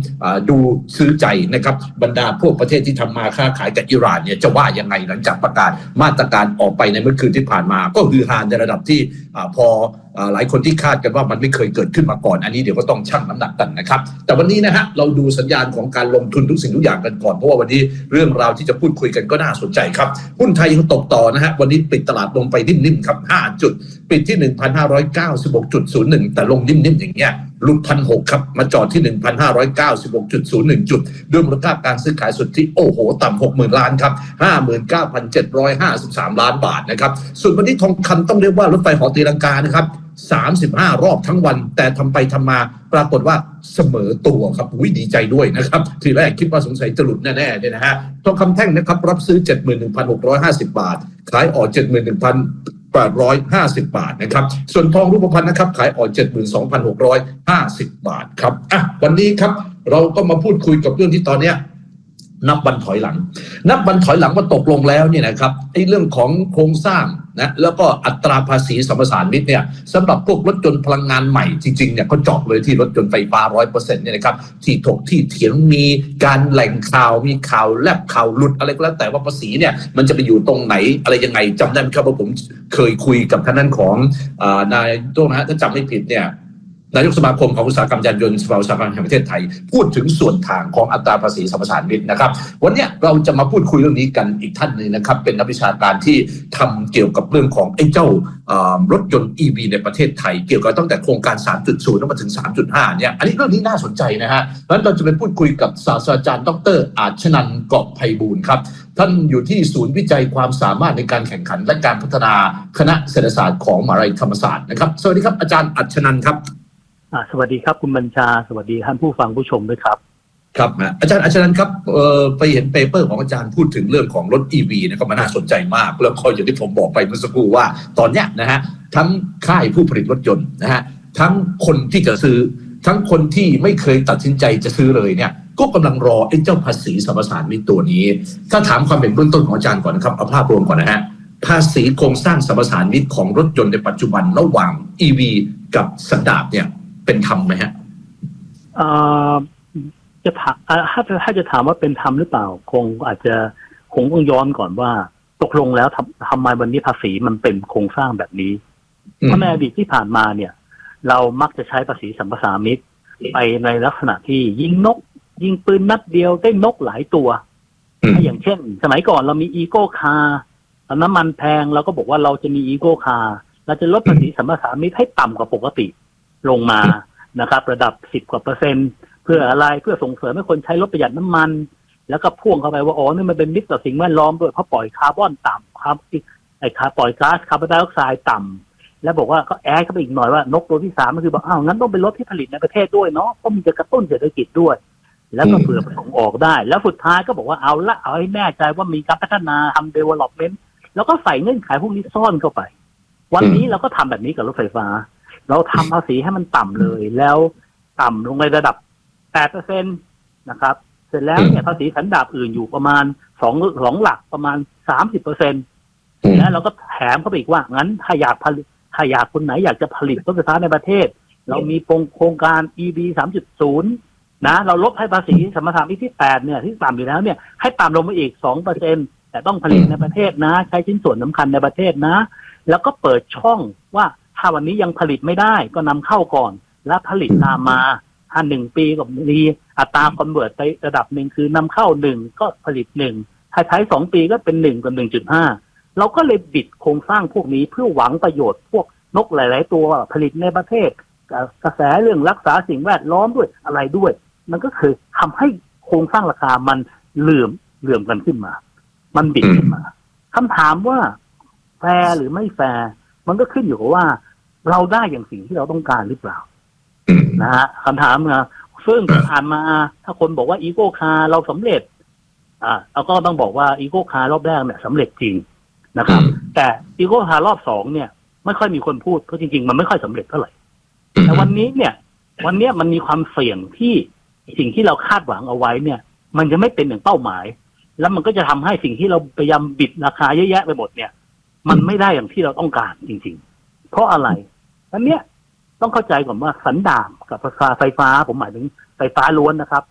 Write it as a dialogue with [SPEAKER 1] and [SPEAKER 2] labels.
[SPEAKER 1] ดูซื้อใจนะครับบรรดาพวกประเทศที่ทำมาค้าขายกับอิหร่านเนี่ยจะว่ายังไงหลังจากประกาศมาตรการออกไปในเมื่อคืนที่ผ่านมาก็ฮือฮาในระดับที่พอหลายคนที่คาดกันว่ามันไม่เคยเกิดขึ้นมาก่อนอันนี้เดี๋ยวก็ต้องชั่งน้ำหนักกันนะครับแต่วันนี้นะฮะเราดูสัญญาณของการลงทุนทุกสิ่งทุกอย่างกันก่อนเพราะว่าวันนี้เรื่องราวที่จะพูดคุยกันก็น่าสนใจครับหุ้นไทยยังตกต่อนะฮะวันนี้ปิดตลาดลงไปนิ่มๆครับ5จุดปิดที่ 1,596.01 แต่ลงนิ่มๆอย่างเงี้ยหลุด 1,600 ครับมาจอดที่ 1,596.01 จุดด้วยมูลค่าการซื้อขายสุทธิโอ้โหต่ำ 60,000 ล้านครับ 59,753 ล้านบาทนะครับส่วนวันนี้ทองคำต้องเรียกว่ารถไฟเหาะตีลังกานะครับ35รอบทั้งวันแต่ทำไปทำมาปรากฏว่าเสมอตัวครับดีใจด้วยนะครับทีแรกคิดว่าสงสัยจะหลุดแน่ๆเนี่ยนะฮะทองคำแท่งนะครับรับซื้อ 71,650 บาทขายออก 71,850 บาทนะครับส่วนทองรูปพรรณนะครับขายออก 72,650 บาทครับวันนี้ครับเราก็มาพูดคุยกับเรื่องที่ตอนเนี้ยนับวันถอยหลังว่าตกลงแล้วเนี่ยนะครับไอ้เรื่องของโครงสร้างนะแล้วก็อัตราภาษีสัมปทานมิตรเนี่ยสำหรับพวกรถยนต์พลังงานใหม่จริงๆเนี่ยเขาเจาะเลยที่รถยนต์ไฟฟ้า 100% เนี่ยนะครับที่ถกที่เถียงมีการแหล่งข่าวมีข่าวแลบข่าวหลุดอะไรก็แล้วแต่ว่าภาษีเนี่ยมันจะไปอยู่ตรงไหนอะไรยังไงจำได้ไหมครับว่าผมเคยคุยกับท่านนั้นของนายโต้นะฮะถ้าจำไม่ผิดเนี่ยนายกสมาคมของอุตสาหกรรมยานยนต์สภาอุตสาหกรรมแห่งประเทศไทยพูดถึงส่วนทางของอัตราภาษีสัมปทานมิตรนะครับวันนี้เราจะมาพูดคุยเรื่องนี้กันอีกท่านนึงนะครับเป็นนักวิชาการที่ทำเกี่ยวกับเรื่องของไอ้เจ้ารถยนต์ EV ในประเทศไทยเกี่ยวกับตั้งแต่โครงการ 3.0 มาถึง 3.5 เนี่ยอันนี้เรื่องนี้น่าสนใจนะฮะงั้นเราจะไปพูดคุยกับศาสตราจารย์ดร.อาชนันท์เกาะไพบูลย์ครับท่านอยู่ที่ศูนย์วิจัยความสามารถในการแข่งขันและการพัฒนาคณะเศรษฐศาสตร์ของมหาวิทยาลัยธรรมศาสตร์นะครับสวัสดีครับอาจารย์อาชนันท์ครับ
[SPEAKER 2] สวัสดีครับคุณบัญชาสวัสดีท่านผู้ฟังผู้ชมด้วยครับ
[SPEAKER 1] ครับอาจารย์ครับไปเห็นเปเปอร์ของอาจารย์พูดถึงเรื่องของรถ EV นะครับมันน่าสนใจมากแล้วก็อย่างที่ผมบอกไปเมื่อสักครู่ว่าตอนเนี้ยนะฮะทั้งค่ายผู้ผลิตรถยนต์นะฮะทั้งคนที่จะซื้อทั้งคนที่ไม่เคยตัดสินใจจะซื้อเลยเนี่ยก็กำลังรอไอ้เจ้าภาษีสัมปทานมิตรตัวนี้ถ้าถามความเห็นเบื้องต้นของอาจารย์ก่อนนะครับเอาภาพรวมก่อนนะฮะภาษีโครงสร้างสัมปทานมิตรของรถยนต์ในปัจจุบันระหว่าง EV กับสันดาปเนี่ยเป็นธรรมไหมฮะ
[SPEAKER 2] จะถามถ้าจะถามว่าเป็นธรรมหรือเปล่าคงต้องย้อนก่อนว่าตกลงแล้วทำไมวันนี้ภาษีมันเป็นโครงสร้างแบบนี้เพราะในอดีตที่ผ่านมาเนี่ยเรามักจะใช้ภาษีสัมปทานมิตรไปในลักษณะที่ยิงปืนนัดเดียวได้นกหลายตัวอย่างเช่นสมัยก่อนเรามีอีโก้คาร์น้ำมันแพงเราก็บอกว่าเราจะมีอีโก้คาร์เราจะลดภาษีสัมปทานมิตรให้ต่ำกว่าปกติลงมานะครับระดับ10 กว่าเปอร์เซ็นต์เพื่ออะไรเพื่อส่งเสริมให้คนใช้รถประหยัดน้ำมันแล้วก็พ่วงเข้าไปว่านี่มันเป็นมิตรต่อสิ่งแวดล้อมด้วยเพราะปล่อยคาร์บอนต่ำครับปล่อยก๊าซคาร์บอนไดออกไซด์ต่ำแล้วบอกว่าก็แอดเข้าไปอีกหน่อยว่านกตัวที่3ก็คือบอกงั้นต้องเป็นรถที่ผลิตในประเทศด้วยเนาะก็มันจะกระตุ้นเศรษฐกิจด้วยแล้วก็เผื่อส่งออกได้แล้วสุดท้ายก็บอกว่าเอาให้แน่ใจว่ามีการพัฒนาทำ development แล้วก็ใส่เงื่อนไขพวกนี้ซ่อนเข้าไปวันนี้เราก็ทำแบบนี้กับรถไฟฟ้าเราทำภาษีให้มันต่ำเลยแล้วต่ำลงในระดับ 8% นะครับเสร็จแล้วเนี่ยภาษีสันดาปอื่นอยู่ประมาณ2หลักประมาณ 30% แล้วเราก็แถมเข้าไปอีกว่างั้นถ้าอยากคนไหนอยากจะผลิตรถไฟฟ้าในประเทศเรามีโครงการ EV 3.0 นะเราลดให้ภาษีสัมปทานมิตรที่8เนี่ยที่ต่ำอยู่แล้วเนี่ยให้ต่ำลงมาอีก 2% แต่ต้องผลิตในประเทศนะใช้ชิ้นส่วนสำคัญในประเทศนะแล้วก็เปิดช่องว่าถ้าวันนี้ยังผลิตไม่ได้ก็นำเข้าก่อนแล้วผลิตตามมาถ้า1 ปีก็มีอัตราคอนเวิร์ตไประดับหนึ่งคือนำเข้า1ก็ผลิต1ถ้าใช้2 ปีก็เป็น1กับ 1.5 เราก็เลยบิดโครงสร้างพวกนี้เพื่อหวังประโยชน์พวกนกหลายๆตัวผลิตในประเทศกระแสเรื่องรักษาสิ่งแวดล้อมด้วยอะไรด้วยมันก็คือทำให้โครงสร้างราคามันเหลื่อมกันขึ้นมามันบิดขึ้นมาคำถามว่าแฟร์หรือไม่แฟร์มันก็ขึ้นอยู่กับว่าเราได้อย่างสิ่งที่เราต้องการหรือเปล่านะฮะคำถามนะซึ่งผ่านมาถ้าคนบอกว่าอีโก้คาร์เราสำเร็จเราก็ต้องบอกว่าอีโก้คาร์รอบแรกเนี่ยสำเร็จจริงนะครับแต่อีโก้คาร์รอบ2เนี่ยไม่ค่อยมีคนพูดเพราะจริงๆมันไม่ค่อยสำเร็จเท่าไหร่แต่วันนี้มันมีความเสี่ยงที่สิ่งที่เราคาดหวังเอาไว้เนี่ยมันจะไม่เป็นอย่างเป้าหมายแล้วมันก็จะทำให้สิ่งที่เราพยายามบิดราคาเยอะแยะไปหมดเนี่ยมันไม่ได้อย่างที่เราต้องการจริงๆเพราะอะไรอันเนี้ยต้องเข้าใจก่อนว่าสันดาปกับไฟฟ้าผมหมายถึงไฟฟ้าล้วนนะครับ